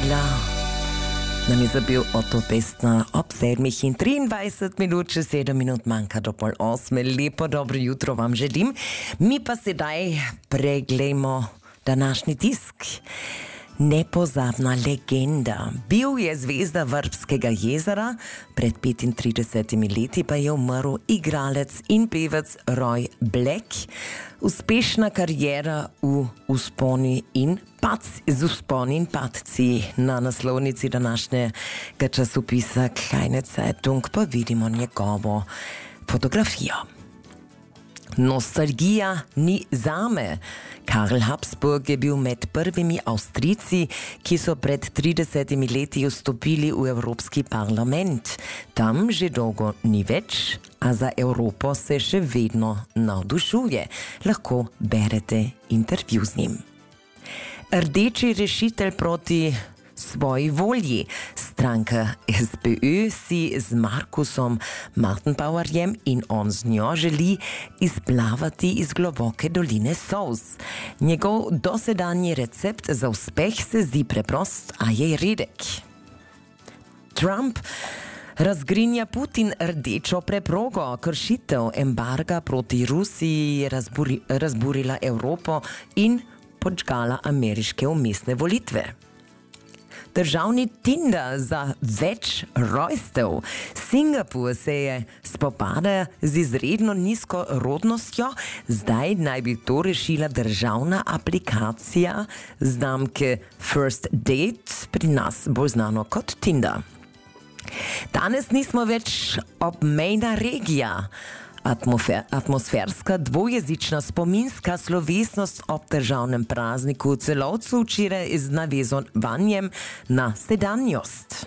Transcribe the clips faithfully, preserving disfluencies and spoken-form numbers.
Vila. Nam je zabil Otto Pestner ob sedmih in triindvajset minut, če sedem minut manjka do pol osme. Lepo dobro jutro vam želim. Mi pa sedaj preglejmo današnji tisk. Nepozabna legenda. Bil je zvezda Vrbskega jezera, pred petintridesetimi leti pa je umrl igralec in pevec Roy Black. Uspešna kariera v usponi in padci, z usponi in padci. Na naslovnici današnjega časopisa Kleine Zeitung pa vidimo njegovo fotografijo. Nostalgija ni zame. Karl Habsburg je bil med prvimi Avstrijci, ki so pred tridesetimi leti vstopili v Evropski parlament. Tam že dolgo ni več, a za Evropo se še vedno navdušuje. Lahko berete intervju z njim. Rdeči rešitelj proti svoji volji. Stranka S P Ö si z Markusom Martenbauerjem in on z njo želi izplavati iz globoke doline solz. Njegov dosedanji recept za uspeh se zdi preprost, a je redek. Trump razgrinja Putin rdečo preprogo. Kršitev embarga proti Rusiji je razburi, razburila Evropo in podžgala ameriške vmesne volitve. Državni Tinder za več rojstev. Singapur se je spopada z izredno nizko rodnostjo, zdaj naj bi to rešila državna aplikacija znamke First Date, pri nas bolj znano kot Tinder. Danes nismo več obmejna regija. Atmosfer, atmosferska dvojezična spominska slovesnost ob državnem prazniku v Celovcu včeraj z navezovanjem na sedanjost.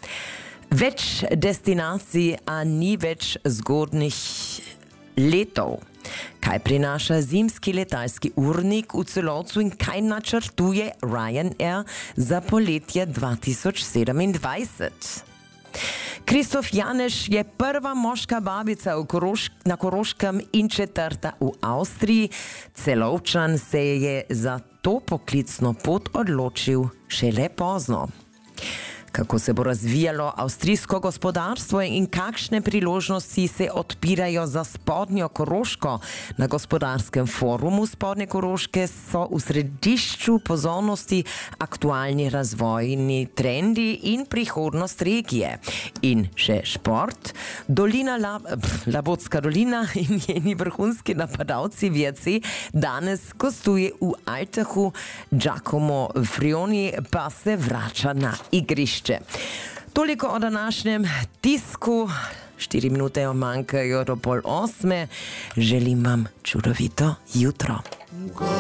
Več destinacij, a ni več zgodnih letov. Kaj prinaša zimski letalski urnik v Celovcu in kaj načrtuje Ryanair za poletje dva tisoč sedemindvajset? Kristof Janeš je prva moška babica v Koroš, na Koroškem in četrta v Avstriji. Celovčan se je za to poklicno pot odločil šele pozno. Kako se bo razvijalo avstrijsko gospodarstvo in kakšne priložnosti se odpirajo za spodnjo Koroško? Na gospodarskem forumu Spodnje Koroške so v središču pozornosti aktualni razvojni trendi in prihodnost regije. In še šport. Dolina Lab, Labotska dolina in njeni vrhunski napadalci V C danes gostuje v Altahu, Giacomo Frioni pa se vrača na igrišče. Toliko o današnjem tisku. Štiri minute manjkajo do pol osme. Želim vam čudovito jutro.